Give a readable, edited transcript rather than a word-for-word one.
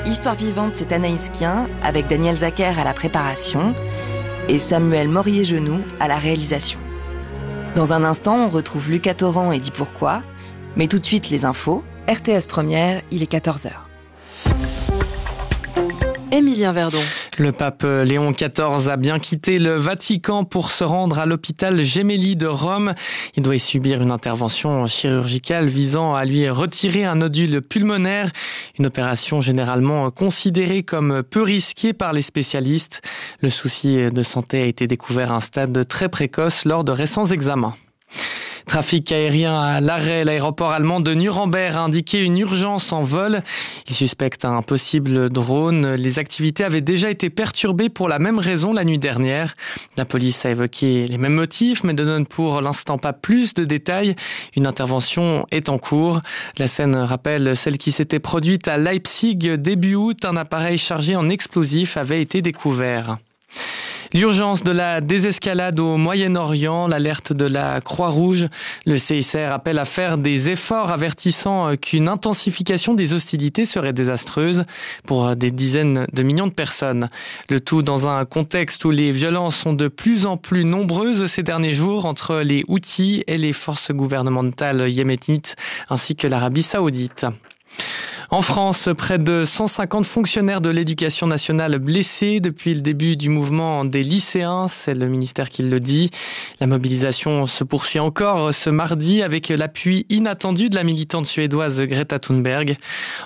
Histoire vivante, c'est Anaïs Kien, avec Daniel Zacher à la préparation et Samuel Morier-Genoux à la réalisation. Dans un instant, on retrouve Lucas Torrent et dit pourquoi, mais tout de suite les infos. RTS Première, il est 14h. Émilien Verdon. Le pape Léon XIV a bien quitté le Vatican pour se rendre à l'hôpital Gemelli de Rome. Il doit y subir une intervention chirurgicale visant à lui retirer un nodule pulmonaire. Une opération généralement considérée comme peu risquée par les spécialistes. Le souci de santé a été découvert à un stade très précoce lors de récents examens. Trafic aérien à l'arrêt. L'aéroport allemand de Nuremberg a indiqué une urgence en vol. Il suspecte un possible drone. Les activités avaient déjà été perturbées pour la même raison la nuit dernière. La police a évoqué les mêmes motifs, mais ne donne pour l'instant pas plus de détails. Une intervention est en cours. La scène rappelle celle qui s'était produite à Leipzig début août. Un appareil chargé en explosifs avait été découvert. L'urgence de la désescalade au Moyen-Orient, l'alerte de la Croix-Rouge. Le CICR appelle à faire des efforts avertissant qu'une intensification des hostilités serait désastreuse pour des dizaines de millions de personnes. Le tout dans un contexte où les violences sont de plus en plus nombreuses ces derniers jours entre les Houthis et les forces gouvernementales yéménites ainsi que l'Arabie saoudite. En France, près de 150 fonctionnaires de l'éducation nationale blessés depuis le début du mouvement des lycéens, c'est le ministère qui le dit. La mobilisation se poursuit encore ce mardi avec l'appui inattendu de la militante suédoise Greta Thunberg.